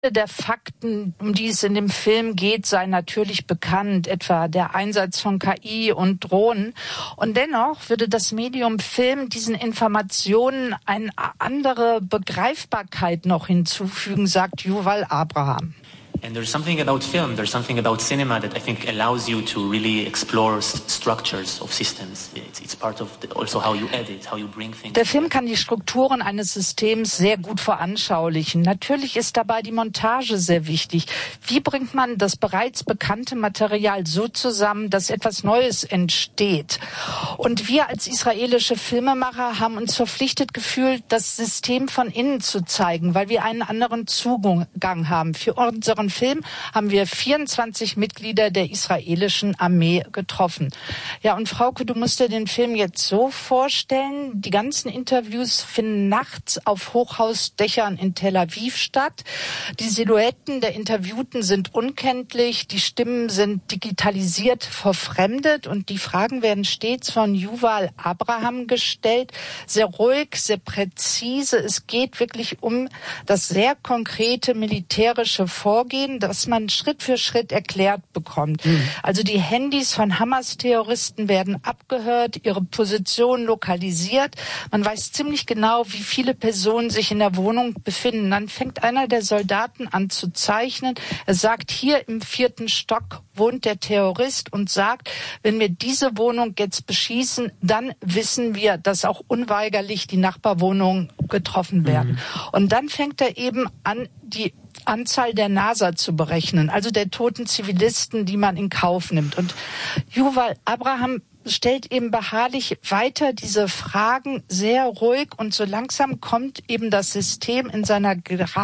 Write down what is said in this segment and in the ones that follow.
der Fakten, um die es in dem Film geht, seien natürlich bekannt, etwa der Einsatz von KI und Drohnen. Und dennoch würde das Medium Film diesen Informationen eine andere Begreifbarkeit noch hinzufügen, sagt Yuval Abraham. And there's something about film, there's something about cinema that I think allows you to really explore structures of systems. It's part of also how you edit, how you bring things. Der Film kann die Strukturen eines Systems sehr gut veranschaulichen. Natürlich ist dabei die Montage sehr wichtig. Wie bringt man das bereits bekannte Material so zusammen, dass etwas Neues entsteht? Und wir als israelische Filmemacher haben uns verpflichtet gefühlt, das System von innen zu zeigen, weil wir einen anderen Zugang haben. Für unseren Film haben wir 24 Mitglieder der israelischen Armee getroffen. Ja, und Frauke, du musst dir den Film jetzt so vorstellen, die ganzen Interviews finden nachts auf Hochhausdächern in Tel Aviv statt. Die Silhouetten der Interviewten sind unkenntlich, die Stimmen sind digitalisiert, verfremdet und die Fragen werden stets von Yuval Abraham gestellt. Sehr ruhig, sehr präzise. Es geht wirklich um das sehr konkrete militärische Vorgehen, das man Schritt für Schritt erklärt bekommt. Also die Handys von Hamas-Terroristen werden abgehört, ihre Position lokalisiert. Man weiß ziemlich genau, wie viele Personen sich in der Wohnung befinden. Dann fängt einer der Soldaten an zu zeichnen. Er sagt, hier im 4. Stock wohnt der Terrorist und sagt, wenn wir diese Wohnung jetzt beschießen, dann wissen wir, dass auch unweigerlich die Nachbarwohnungen getroffen werden. Und dann fängt er eben an, die Anzahl der NASA zu berechnen, also der toten Zivilisten, die man in Kauf nimmt. Und Yuval Abraham stellt eben beharrlich weiter diese Fragen sehr ruhig und so langsam kommt eben das System in seiner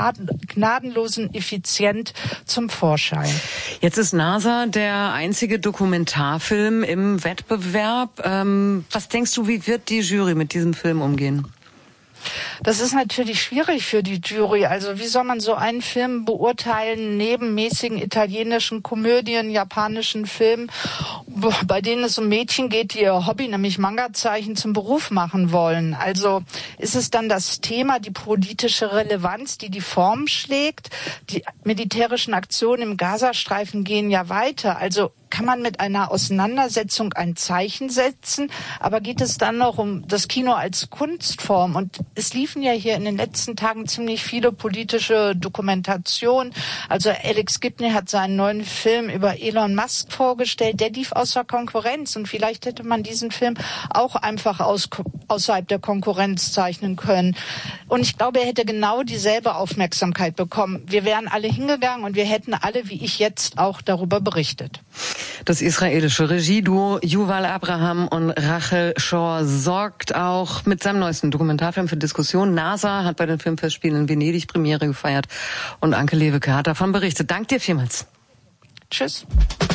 gnadenlosen Effizienz zum Vorschein. Jetzt ist NASA der einzige Dokumentarfilm im Wettbewerb. Was denkst du, wie wird die Jury mit diesem Film umgehen? Das ist natürlich schwierig für die Jury. Also wie soll man so einen Film beurteilen neben mäßigen italienischen Komödien, japanischen Filmen, bei denen es um Mädchen geht, die ihr Hobby, nämlich Manga-Zeichen, zum Beruf machen wollen? Also ist es dann das Thema, die politische Relevanz, die Form schlägt? Die militärischen Aktionen im Gazastreifen gehen ja weiter. Also kann man mit einer Auseinandersetzung ein Zeichen setzen, aber geht es dann noch um das Kino als Kunstform? Und es liefen ja hier in den letzten Tagen ziemlich viele politische Dokumentationen. Also Alex Gibney hat seinen neuen Film über Elon Musk vorgestellt. Der lief außer Konkurrenz und vielleicht hätte man diesen Film auch einfach außerhalb der Konkurrenz zeichnen können. Und ich glaube, er hätte genau dieselbe Aufmerksamkeit bekommen. Wir wären alle hingegangen und wir hätten alle, wie ich jetzt, auch darüber berichtet. Das israelische Regieduo Yuval Abraham und Rachel Shor sorgt auch mit seinem neuesten Dokumentarfilm für Diskussion. NASA hat bei den Filmfestspielen in Venedig Premiere gefeiert und Anke Lewicke hat davon berichtet. Dank dir vielmals. Tschüss.